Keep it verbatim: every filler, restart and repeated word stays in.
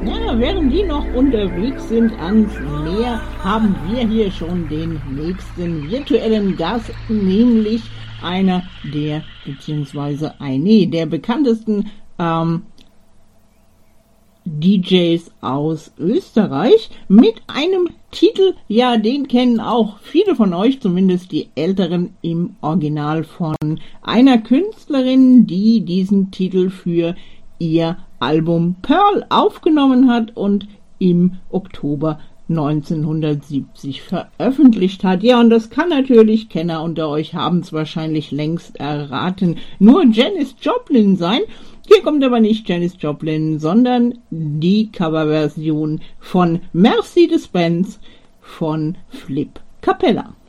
Ja, während die noch unterwegs sind ans Meer, haben wir hier schon den nächsten virtuellen Gast, nämlich einer der, beziehungsweise eine der bekanntesten ähm, D Js aus Österreich mit einem Titel, ja, den kennen auch viele von euch, zumindest die Älteren, im Original von einer Künstlerin, die diesen Titel für ihr Album Pearl aufgenommen hat und im Oktober neunzehnhundertsiebzig veröffentlicht hat. Ja, und das kann natürlich, Kenner unter euch haben es wahrscheinlich längst erraten, nur Janis Joplin sein. Hier kommt aber nicht Janis Joplin, sondern die Coverversion von Mercedes-Benz von Flip Capella.